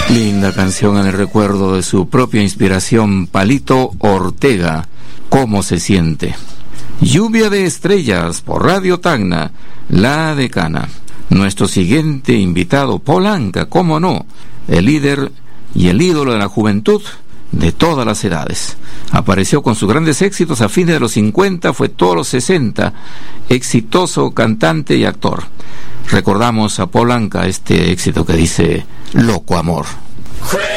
Linda canción en el recuerdo de su propia inspiración, Palito Ortega, ¿Cómo se siente? Lluvia de estrellas por Radio Tacna, La Decana. Nuestro siguiente invitado, Paul Anka, cómo no, el líder y el ídolo de la juventud de todas las edades. Apareció con sus grandes éxitos a fines de los 50, fue todos los 60, exitoso cantante y actor. Recordamos a Paul Anka este éxito que dice Loco Amor.